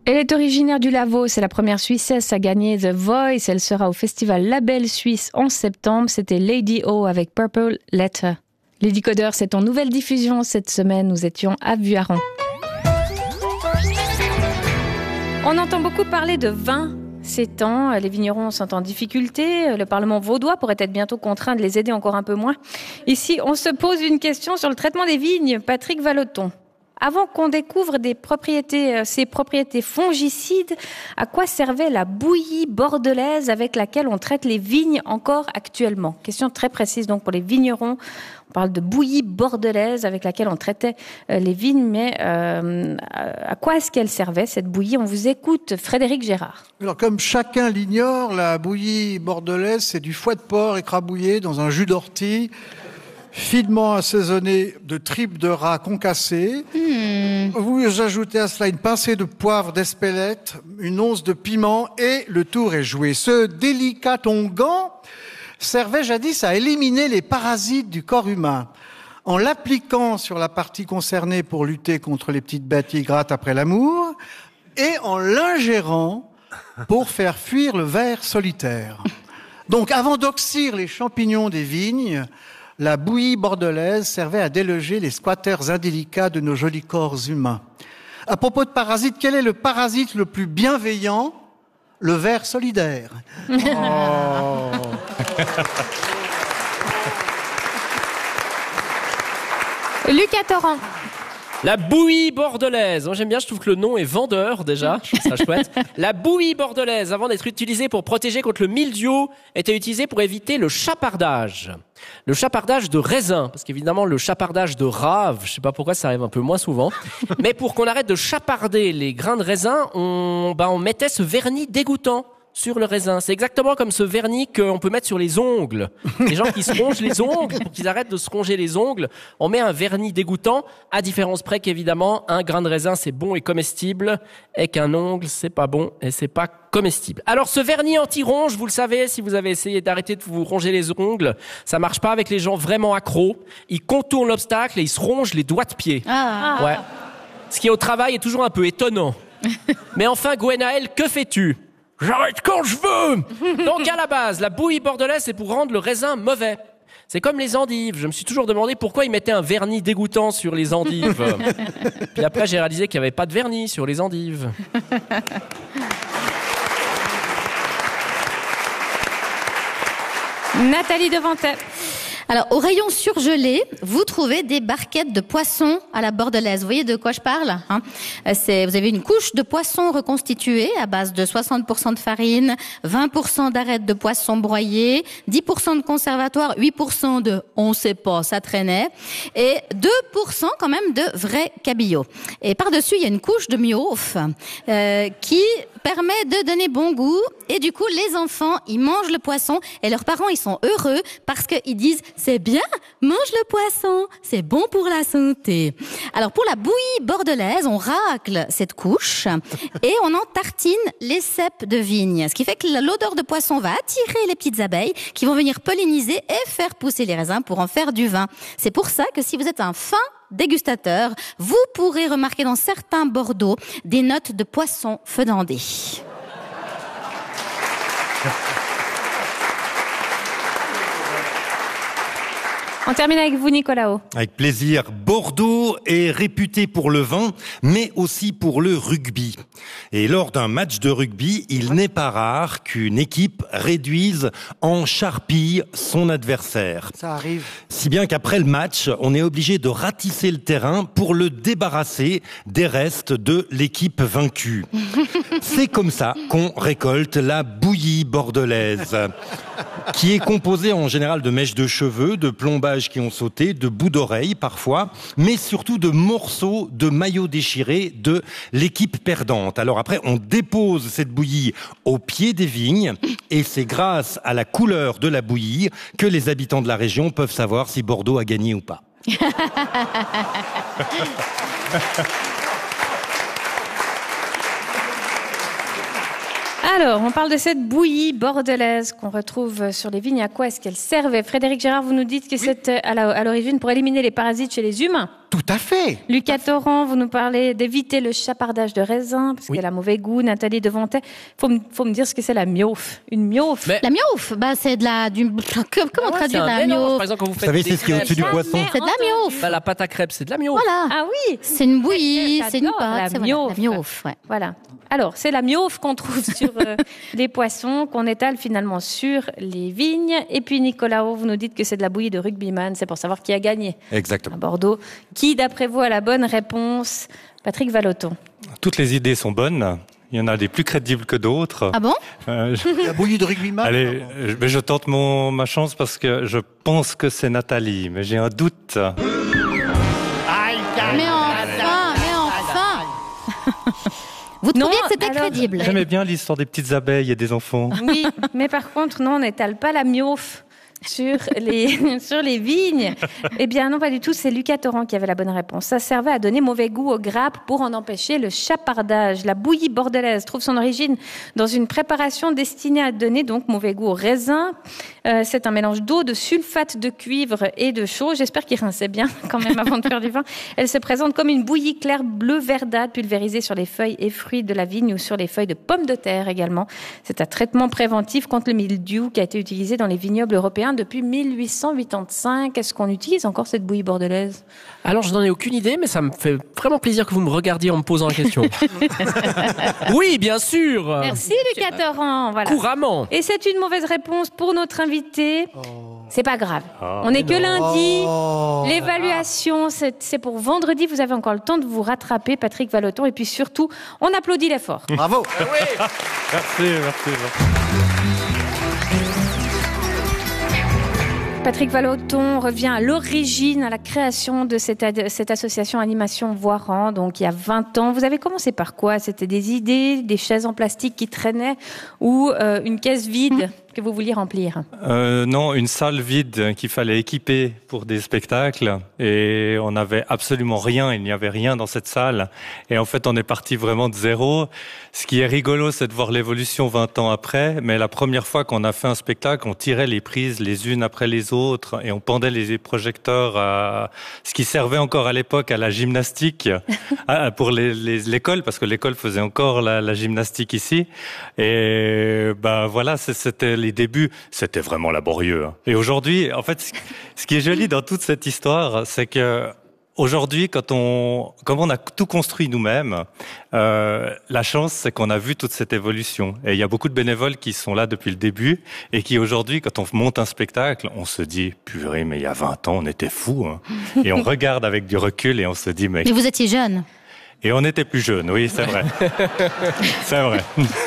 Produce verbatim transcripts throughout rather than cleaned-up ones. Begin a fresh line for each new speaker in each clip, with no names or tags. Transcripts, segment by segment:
Elle est originaire du Lavaux, c'est la première Suissesse à gagner The Voice. Elle sera au festival Label Suisse en septembre. C'était Lady O avec Purple Letter. Les Décodeurs, c'est en nouvelle diffusion cette semaine. Nous étions à Vuaron. On entend beaucoup parler de vin ces temps. Les vignerons sont en difficulté. Le Parlement vaudois pourrait être bientôt contraint de les aider encore un peu moins. Ici, on se pose une question sur le traitement des vignes. Patrick Vallotton. Avant qu'on découvre des propriétés, ces propriétés fongicides, à quoi servait la bouillie bordelaise avec laquelle on traite les vignes encore actuellement? Question très précise donc pour les vignerons. On parle de bouillie bordelaise avec laquelle on traitait les vignes, mais euh, à quoi est-ce qu'elle servait cette bouillie? On vous écoute, Frédéric Gérard.
Alors comme chacun l'ignore, la bouillie bordelaise, c'est du foie de porc écrabouillé dans un jus d'ortie, finement assaisonné de tripes de rat concassées. Mmh. Vous ajoutez à cela une pincée de poivre d'Espelette, une once de piment et le tour est joué. Ce délicat onguent servait jadis à éliminer les parasites du corps humain. En l'appliquant sur la partie concernée pour lutter contre les petites bêtes qui grattent après l'amour et en l'ingérant pour faire fuir le ver solitaire. Donc avant d'oxyre les champignons des vignes, la bouillie bordelaise servait à déloger les squatters indélicats de nos jolis corps humains. À propos de parasites, quel est le parasite le plus bienveillant? Le ver solidaire. Oh.
Lucas Torrent.
La bouillie bordelaise. Moi, j'aime bien, je trouve que le nom est vendeur déjà, je trouve ça chouette. La bouillie bordelaise, avant d'être utilisée pour protéger contre le mildiou, était utilisée pour éviter le chapardage. Le chapardage de raisin, parce qu'évidemment le chapardage de rave, je sais pas pourquoi ça arrive un peu moins souvent, mais pour qu'on arrête de chaparder les grains de raisin, on, bah, on mettait ce vernis dégoûtant sur le raisin. C'est exactement comme ce vernis qu'on peut mettre sur les ongles. Les gens qui se rongent les ongles, pour qu'ils arrêtent de se ronger les ongles, on met un vernis dégoûtant, à différence près qu'évidemment, un grain de raisin, c'est bon et comestible, et qu'un ongle, c'est pas bon et c'est pas comestible. Alors, ce vernis anti-ronge, vous le savez, si vous avez essayé d'arrêter de vous ronger les ongles, ça marche pas avec les gens vraiment accros. Ils contournent l'obstacle et ils se rongent les doigts de pied.
Ah.
Ouais. Ce qui, au travail, est toujours un peu étonnant. Mais enfin, Gwenaël, que fais-tu? J'arrête quand je veux. Donc à la base, la bouillie bordelaise, c'est pour rendre le raisin mauvais. C'est comme les endives. Je me suis toujours demandé pourquoi ils mettaient un vernis dégoûtant sur les endives. Puis après, j'ai réalisé qu'il n'y avait pas de vernis sur les endives.
Nathalie Devantet.
Alors, au rayon surgelé, vous trouvez des barquettes de poissons à la bordelaise. Vous voyez de quoi je parle, hein? C'est, vous avez une couche de poisson reconstituée à base de soixante pour cent de farine, vingt pour cent d'arêtes de poisson broyées, dix pour cent de conservatoire, huit pour cent de on sait pas, ça traînait, et deux pour cent quand même de vrais cabillaud. Et par-dessus, il y a une couche de miof euh, qui permet de donner bon goût. Et du coup, les enfants, ils mangent le poisson et leurs parents, ils sont heureux parce qu'ils disent « C'est bien, mange le poisson, c'est bon pour la santé ». Alors, pour la bouillie bordelaise, on racle cette couche et on en tartine les cèpes de vigne. Ce qui fait que l'odeur de poisson va attirer les petites abeilles qui vont venir polliniser et faire pousser les raisins pour en faire du vin. C'est pour ça que si vous êtes un fin dégustateur, vous pourrez remarquer dans certains Bordeaux des notes de poisson fedandé.
On termine avec vous, Nicolaos.
Avec plaisir. Bordeaux est réputé pour le vin, mais aussi pour le rugby. Et lors d'un match de rugby, il n'est pas rare qu'une équipe réduise en charpie son adversaire.
Ça arrive.
Si bien qu'après le match, on est obligé de ratisser le terrain pour le débarrasser des restes de l'équipe vaincue. C'est comme ça qu'on récolte la bouillie bordelaise, qui est composée en général de mèches de cheveux, de plombages qui ont sauté, de bouts d'oreilles parfois, mais surtout de morceaux de maillots déchirés de l'équipe perdante. Alors après, on dépose cette bouillie au pied des vignes et c'est grâce à la couleur de la bouillie que les habitants de la région peuvent savoir si Bordeaux a gagné ou pas.
Alors, on parle de cette bouillie bordelaise qu'on retrouve sur les vignes. À quoi est-ce qu'elle servait? Frédéric Gérard, vous nous dites que oui. c'est à l'origine pour éliminer les parasites chez les humains.
Tout à fait.
Lucas Torrent, vous nous parlez d'éviter le chapardage de raisin, parce
Oui.
qu'elle a mauvais goût. Nathalie Devantet, faut, me- faut me dire ce que c'est la miof. Une miof.
Mais-
La miof, bah, c'est de la, du, comment
Ouais, c'est
traduire
un
la
mélange.
miof?
Par exemple, quand vous
Vous
faites
savez,
des
c'est ce qui est
crêpes,
au-dessus du poisson.
C'est de la miof.
bah, la pâte à crêpes, c'est de la miof.
Voilà.
Ah oui,
C'est une bouillie,
J'adore
c'est une
la
pâte, c'est voilà,
miof.
la miof, ouais.
voilà. Alors, c'est la miof qu'on trouve sur euh, les poissons, qu'on étale finalement sur les vignes. Et puis, Nicolas, vous nous dites que c'est de la bouillie de rugbyman. C'est pour savoir qui a gagné à
Exactement.
Bordeaux. Qui, d'après vous, a la bonne réponse? Patrick Vallotton.
Toutes les idées sont bonnes. Il y en a des plus crédibles que d'autres.
Ah bon?
Euh, je-
La bouillie de rugbyman.
Allez, je, mais je tente mon, ma chance parce que je pense que c'est Nathalie, mais j'ai un doute.
Mais enfin, mais enfin! Vous
Non,
trouviez que c'était
alors-
crédible?
J'aimais bien l'histoire des petites abeilles et des enfants.
Oui, mais par contre, non, on n'étale pas la miof sur les, sur les vignes. Eh bien, non, pas du tout. C'est Lucas Torrent qui avait la bonne réponse. Ça servait à donner mauvais goût aux grappes pour en empêcher le chapardage. La bouillie bordelaise trouve son origine dans une préparation destinée à donner donc mauvais goût au raisin. Euh, c'est un mélange d'eau, de sulfate de cuivre et de chaux. J'espère qu'il rinçait bien quand même avant de faire du vin. Elle se présente comme une bouillie claire bleu verdâtre pulvérisée sur les feuilles et fruits de la vigne ou sur les feuilles de pommes de terre également. C'est un traitement préventif contre le mildiou qui a été utilisé dans les vignobles européens depuis mille huit cent quatre-vingt-quinze. Est-ce qu'on utilise encore cette bouillie bordelaise?
Alors, je n'en ai aucune idée, mais ça me fait vraiment plaisir que vous me regardiez en me posant la question. Oui, bien sûr.
Merci Lucas Torrent. Voilà.
Couramment.
Et c'est une mauvaise réponse pour notre invité. C'est pas grave.
Ah,
On n'est que lundi.
Oh.
L'évaluation, c'est c'est pour vendredi. Vous avez encore le temps de vous rattraper, Patrick Vallotton. Et puis surtout, on applaudit l'effort.
Bravo.
Merci, merci. merci.
Patrick Vallotton revient à l'origine, à la création de cette, ad- cette association Animation Voiran, donc il y a vingt ans. Vous avez commencé par quoi? C'était des idées, des chaises en plastique qui traînaient ou euh, une caisse vide que vous vouliez remplir?
Euh, non, une salle vide qu'il fallait équiper pour des spectacles et on n'avait absolument rien, il n'y avait rien dans cette salle et en fait on est parti vraiment de zéro. Ce qui est rigolo, c'est de voir l'évolution vingt ans après, mais la première fois qu'on a fait un spectacle, on tirait les prises les unes après les autres et on pendait les projecteurs à ce qui servait encore à l'époque à la gymnastique à- pour les, les, l'école, parce que l'école faisait encore la, la gymnastique ici et ben voilà, c'est- c'était les débuts, c'était vraiment laborieux. hein. Et aujourd'hui, en fait, ce- ce qui est joli dans toute cette histoire, c'est que aujourd'hui, quand on, comme on a tout construit nous-mêmes, euh, la chance, c'est qu'on a vu toute cette évolution. Et il y a beaucoup de bénévoles qui sont là depuis le début et qui aujourd'hui, quand on monte un spectacle, on se dit, purée, mais il y a vingt ans, on était fous. Hein. Et on regarde avec du recul et on se dit, mais...
Mais vous étiez jeune.
Et on était plus jeunes, oui, c'est vrai. C'est vrai.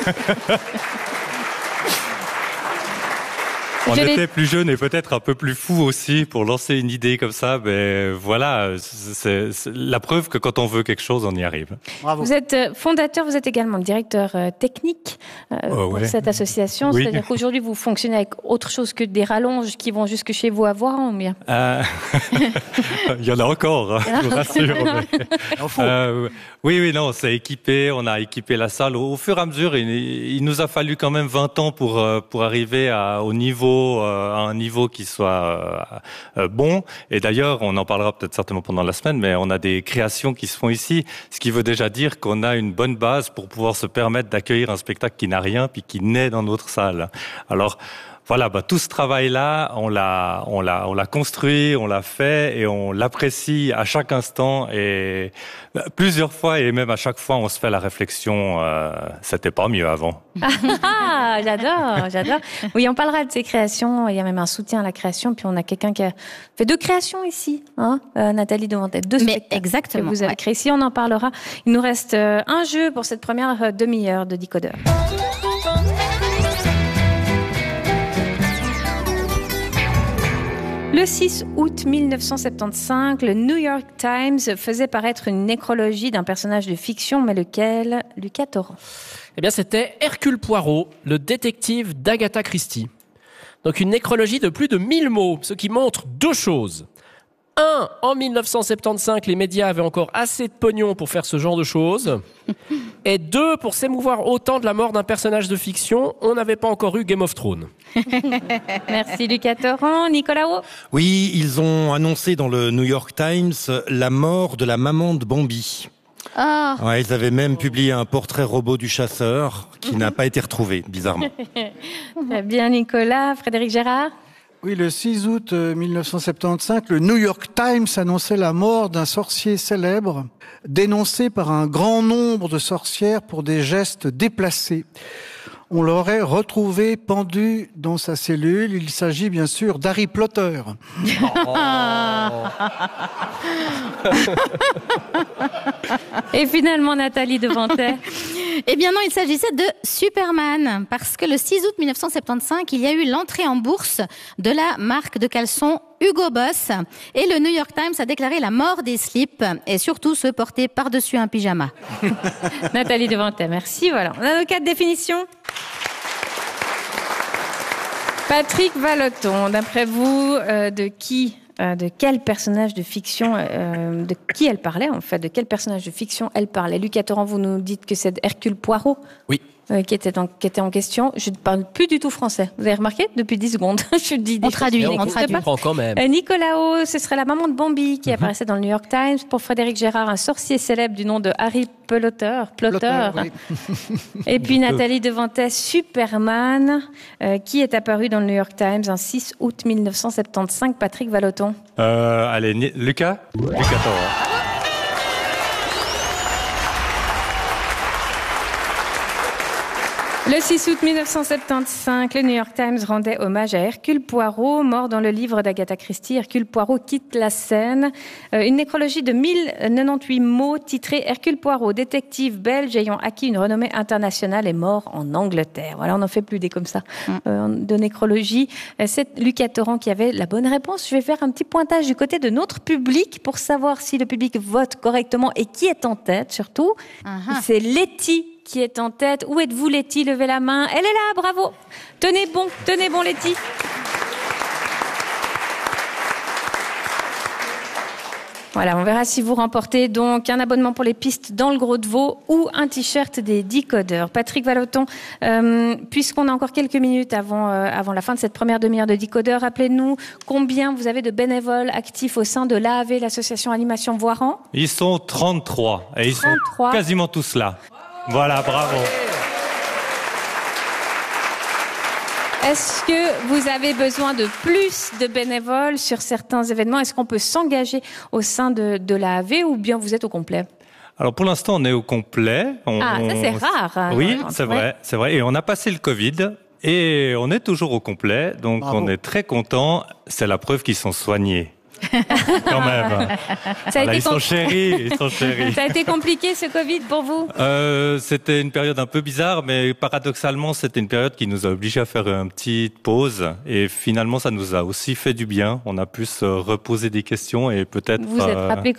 On
Je l'ai-
était plus jeunes et peut-être un peu plus fous aussi pour lancer une idée comme ça. Mais voilà, c'est c'est la preuve que quand on veut quelque chose, on y arrive.
Bravo.
Vous êtes euh, fondateur, vous êtes également directeur euh, technique euh,
Oh,
pour
ouais.
cette association.
Oui.
C'est-à-dire qu'aujourd'hui, vous fonctionnez avec autre chose que des rallonges qui vont jusque chez vous à Voiran, ou bien?
Euh, Il y en a encore, hein, je vous rassure. mais-
Au fond.
Euh, oui, oui, non, c'est équipé. On a équipé la salle. Au, au fur et à mesure, il, il nous a fallu quand même vingt ans pour euh, pour arriver à, au niveau, euh, à un niveau qui soit euh, euh, bon. Et d'ailleurs, on en parlera peut-être certainement pendant la semaine, mais on a des créations qui se font ici, ce qui veut déjà dire qu'on a une bonne base pour pouvoir se permettre d'accueillir un spectacle qui n'a rien puis qui naît dans notre salle. Alors. Voilà, bah, tout ce travail-là, on l'a, on l'a, on l'a construit, on l'a fait et on l'apprécie à chaque instant et euh, plusieurs fois et même à chaque fois, on se fait la réflexion, euh, c'était pas mieux avant.
Ah, j'adore, j'adore. Oui, on parlera de ces créations. Il y a même un soutien à la création. Puis on a quelqu'un qui a fait deux créations ici, hein, euh, Nathalie Devantet, deux
Mais
spectacles
exactement,
que vous avez
ouais.
créés. Ici, on en parlera. Il nous reste euh, un jeu pour cette première euh, demi-heure de Décodeur. Le six août mille neuf cent soixante-quinze, le New York Times faisait paraître une nécrologie d'un personnage de fiction, mais lequel? Lucas Torrent.
Eh bien, c'était Hercule Poirot, le détective d'Agatha Christie. Donc, une nécrologie de plus de mille mots, ce qui montre deux choses. Un, en mille neuf cent soixante-quinze, les médias avaient encore assez de pognon pour faire ce genre de choses. Et deux, pour s'émouvoir autant de la mort d'un personnage de fiction, on n'avait pas encore eu Game of Thrones.
Merci Lucas Torrent. Nicolas O.
Oui, ils ont annoncé dans le New York Times la mort de la maman de Bambi.
Oh.
Ouais, ils avaient même publié un portrait robot du chasseur qui n'a pas été retrouvé, bizarrement.
Très bien Nicolas. Frédéric Gérard.
Oui, le six août mille neuf cent soixante-quinze, le New York Times annonçait la mort d'un sorcier célèbre, dénoncé par un grand nombre de sorcières pour des gestes déplacés. On l'aurait retrouvé pendu dans sa cellule. Il s'agit bien sûr d'Harry Potter.
Et finalement, Nathalie Devantet.
Eh bien non, il s'agissait de Superman, parce que le six août mille neuf cent soixante-quinze, il y a eu l'entrée en bourse de la marque de caleçons Hugo Boss, et le New York Times a déclaré la mort des slips, et surtout ceux portés par-dessus un pyjama.
Nathalie Devantet, merci. Voilà, on a nos quatre définitions. Patrick Vallotton, d'après vous, euh, de qui, euh, de quel personnage de fiction, euh, de qui elle parlait en fait, de quel personnage de fiction elle parlait? Lucas Torrent, vous nous dites que c'est Hercule Poirot.
Oui.
Euh, qui était en, qui était en question. Je ne parle plus du tout français. Vous avez remarqué? Depuis dix secondes. Je dis des
On traduit,
choses,
on traduit.
comprend quand même.
Euh, Nicolas O, ce serait la maman de Bambi qui
Mhm.
apparaissait dans le New York Times. Pour Frédéric Gérard, un sorcier célèbre du nom de Harry Potter. Plotter.
Oui.
Et puis Nathalie Devantet, Superman, euh, qui est apparu dans le New York Times un six août mille neuf cent soixante-quinze. Patrick Vallotton.
Euh, allez, Ni- Lucas Lucas Torrent.
Le six août mille neuf cent soixante-quinze, le New York Times rendait hommage à Hercule Poirot, mort dans le livre d'Agatha Christie. Hercule Poirot quitte la scène. Euh, une nécrologie de mille quatre-vingt-dix-huit mots titrée Hercule Poirot, détective belge ayant acquis une renommée internationale, est mort en Angleterre. Voilà, on n'en fait plus des comme ça, euh, de nécrologie. Euh, C'est Lucas Torrent qui avait la bonne réponse. Je vais faire un petit pointage du côté de notre public pour savoir si le public vote correctement et qui est en tête surtout.
Uh-huh.
C'est Letty qui est en tête. Où êtes-vous, Letty? Levez la main. Elle est là, bravo. Tenez bon, tenez bon, Letty. Voilà, on verra si vous remportez donc un abonnement pour les pistes dans le Gros de Vaud ou un t-shirt des Decodeurs. Patrick Vallotton, euh, puisqu'on a encore quelques minutes avant, euh, avant la fin de cette première demi-heure de Decodeurs, rappelez-nous combien vous avez de bénévoles actifs au sein de l'A A V, l'association Animation Voiran.
Ils sont trente-trois et ils
trente-trois.
sont quasiment tous là. Voilà, bravo.
Est-ce que vous avez besoin de plus de bénévoles sur certains événements? Est-ce qu'on peut s'engager au sein de, de l'A A V ou bien vous êtes au complet?
Alors pour l'instant, on est au complet. On-
Ah, ça c'est rare. hein.
Oui,
Ouais.
c'est vrai, c'est vrai. Et on a passé le Covid et on est toujours au complet. Donc
Bravo.
on est très contents. C'est la preuve qu'ils sont soignés. Quand même.
Ça a,
Voilà,
été
ils sont
com-
chéris, ils sont chéris.
ça a été compliqué ce Covid pour vous?
Euh, c'était une période un peu bizarre, mais paradoxalement, c'était une période qui nous a obligés à faire une petite pause. Et finalement, ça nous a aussi fait du bien. On a pu se reposer des questions et peut-être...
Vous êtes
euh,
rappelé